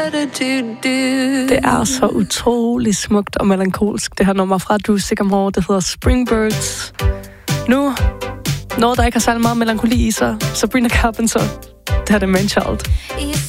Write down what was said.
Det er så utrolig smukt og melankolsk, det her nummer fra Du Sycamore, det hedder Springbirds. Nu, noget der ikke har særlig meget melankoli i sig, Sabrina Carpenter, det her er Man Child.